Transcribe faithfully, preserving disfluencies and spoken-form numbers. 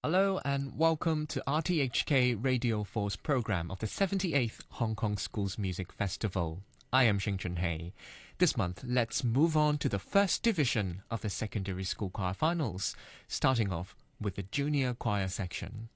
Hello and welcome to R T H K Radio four's program of the seventy-eighth Hong Kong Schools Music Festival. I am Xing Junhei. This month, let's move on to the first division of the secondary school choir finals, starting off with the junior choir section.